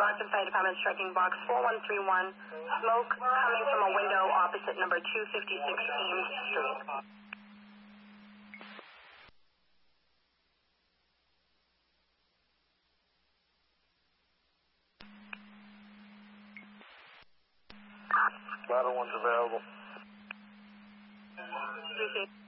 Brockton Fire Department striking box 4131. Smoke coming from a window opposite number 256 Ames Street. Ladder 1's available. Appreciate it.